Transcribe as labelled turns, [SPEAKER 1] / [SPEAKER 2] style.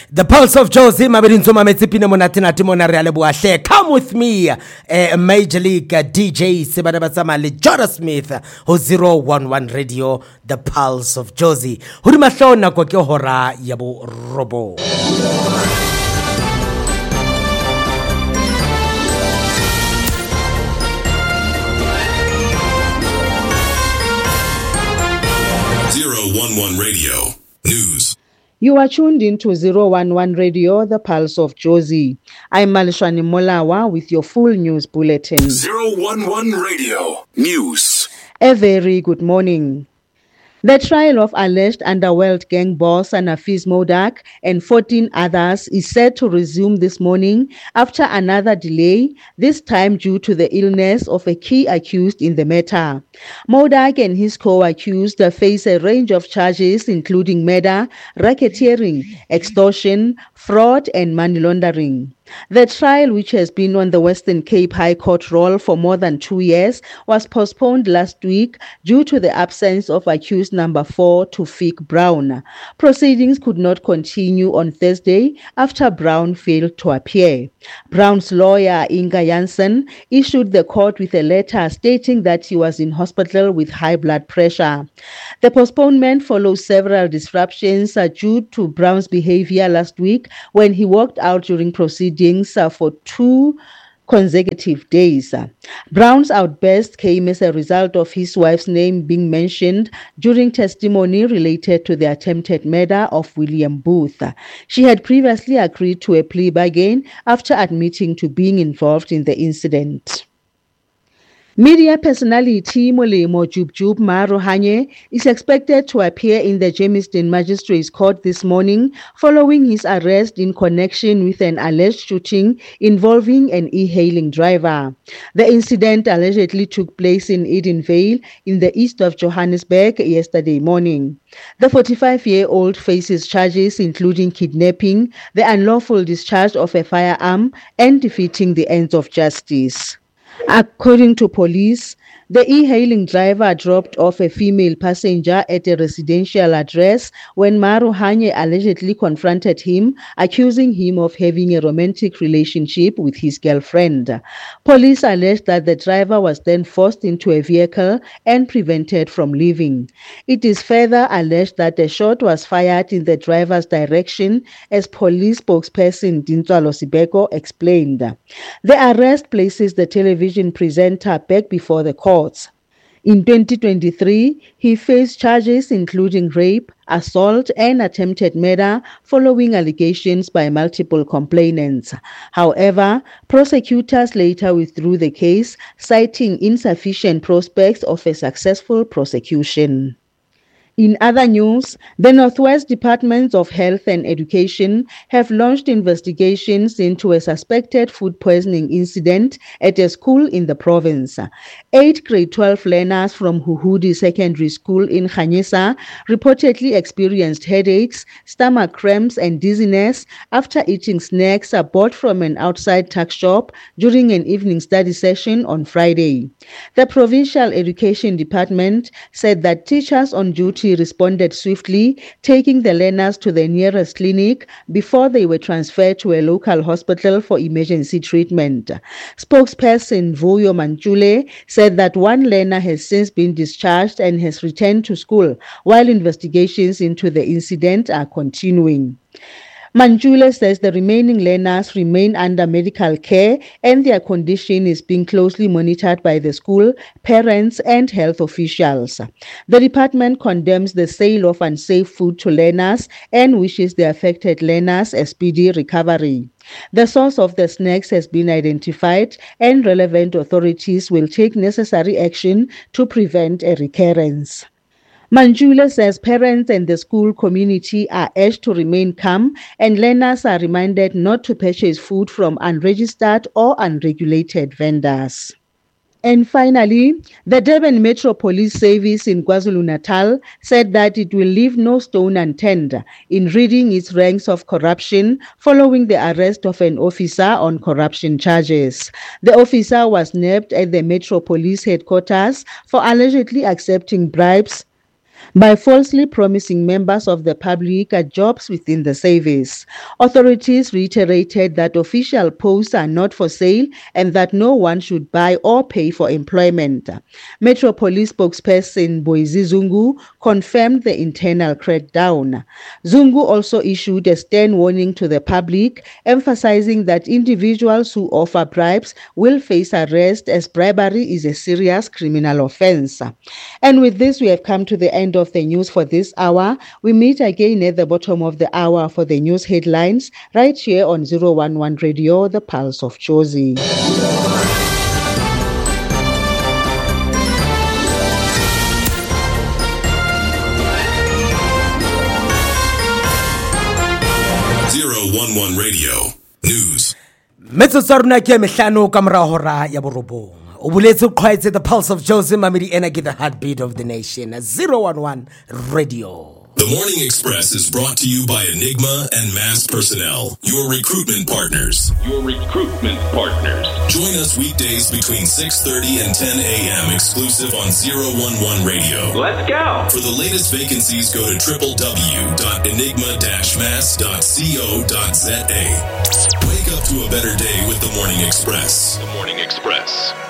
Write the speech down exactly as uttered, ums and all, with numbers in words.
[SPEAKER 1] The Pulse of Josie, Mabinzuma Metsipina Monatina Timona Realeboache. Come with me, uh, Major League uh, D J Sebadabasamali, Jordan Smith, who zero one one Radio, The Pulse of Josie. Hurimashona kwa hora yabo robo.
[SPEAKER 2] zero one one Radio News.
[SPEAKER 3] You are tuned into zero one one Radio, The Pulse of Josie. I'm Malishani Molawa with your full news bulletin.
[SPEAKER 2] zero one one Radio News.
[SPEAKER 3] A very good morning. The trial of alleged underworld gang boss Anafiz Modak and fourteen others is set to resume this morning after another delay, this time due to the illness of a key accused in the matter. Modak and his co-accused face a range of charges including murder, racketeering, extortion, fraud and money laundering. The trial, which has been on the Western Cape High Court roll for more than two years, was postponed last week due to the absence of accused number four, Tufik Brown. Proceedings could not continue on Thursday after Brown failed to appear. Brown's lawyer, Inga Jansen, issued the court with a letter stating that he was in hospital with high blood pressure. The postponement follows several disruptions due to Brown's behavior last week when he walked out during proceedings for two consecutive days. Brown's outburst came as a result of his wife's name being mentioned during testimony related to the attempted murder of William Booth. She had previously agreed to a plea bargain after admitting to being involved in the incident. Media personality Molemo Jubjub Marohanye is expected to appear in the Germiston Magistrates Court this morning following his arrest in connection with an alleged shooting involving an e-hailing driver. The incident allegedly took place in Edenvale in the east of Johannesburg yesterday morning. The forty-five-year-old faces charges including kidnapping, the unlawful discharge of a firearm, and defeating the ends of justice. According to police, the e-hailing driver dropped off a female passenger at a residential address when Marohanye allegedly confronted him, accusing him of having a romantic relationship with his girlfriend. Police alleged that the driver was then forced into a vehicle and prevented from leaving. It is further alleged that a shot was fired in the driver's direction, as police spokesperson Dintswalo Sibeko explained. The arrest places the television presenter back before the court. In twenty twenty-three, he faced charges including rape, assault, and attempted murder following allegations by multiple complainants. However, prosecutors later withdrew the case, citing insufficient prospects of a successful prosecution. In other news, the Northwest Departments of Health and Education have launched investigations into a suspected food poisoning incident at a school in the province. Eight grade twelve learners from Huhudi Secondary School in Khanyisa reportedly experienced headaches, stomach cramps, and dizziness after eating snacks bought from an outside tuck shop during an evening study session on Friday. The Provincial Education Department said that teachers on duty responded swiftly, taking the learners to the nearest clinic before they were transferred to a local hospital for emergency treatment. Spokesperson Vuyo Manchule said that one learner has since been discharged and has returned to school, while investigations into the incident are continuing. Manjula says the remaining learners remain under medical care and their condition is being closely monitored by the school, parents, and health officials. The department condemns the sale of unsafe food to learners and wishes the affected learners a speedy recovery. The source of the snacks has been identified and relevant authorities will take necessary action to prevent a recurrence. Manjula says parents and the school community are urged to remain calm and learners are reminded not to purchase food from unregistered or unregulated vendors. And finally, the Durban Metro Police Service in KwaZulu-Natal said that it will leave no stone unturned in ridding its ranks of corruption following the arrest of an officer on corruption charges. The officer was nabbed at the Metro Police headquarters for allegedly accepting bribes by falsely promising members of the public jobs within the service. Authorities reiterated that official posts are not for sale and that no one should buy or pay for employment. Metro Police spokesperson Boizi Zungu confirmed the internal crackdown. Zungu also issued a stern warning to the public, emphasizing that individuals who offer bribes will face arrest as bribery is a serious criminal offense. And with this, we have come to the end of the news for this hour. We meet again at the bottom of the hour for the news headlines right here on zero one one Radio, the Pulse of Jozi.
[SPEAKER 2] zero one one Radio News.
[SPEAKER 1] Metsotso rona ke mehlano ka mora hora ya borobong. O buletse o qhwaetse the Pulse of Jozi, mamedi ena ke the heartbeat of the nation. zero one one Radio.
[SPEAKER 2] The Morning Express is brought to you by Enigma and Mass Personnel, your recruitment partners. Your recruitment partners. Join us weekdays between six thirty and ten a.m. exclusive on zero one one Radio.
[SPEAKER 4] Let's go.
[SPEAKER 2] For the latest vacancies, go to w w w dot enigma dash mass dot co dot z a. Wake up to a better day with The Morning Express. The Morning Express.